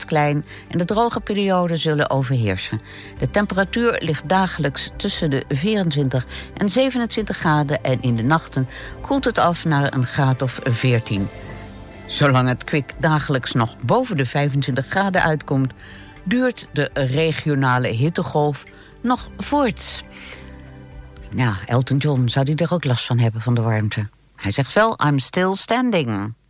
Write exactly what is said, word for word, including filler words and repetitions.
klein en de droge perioden zullen overheersen. De temperatuur ligt dagelijks tussen de vierentwintig en zevenentwintig graden en in de nachten koelt het af naar een graad of veertien. Zolang het kwik dagelijks nog boven de vijfentwintig graden uitkomt, duurt de regionale hittegolf nog voort. Ja, Elton John, zou die er ook last van hebben van de warmte? Hij zegt wel, I'm still standing.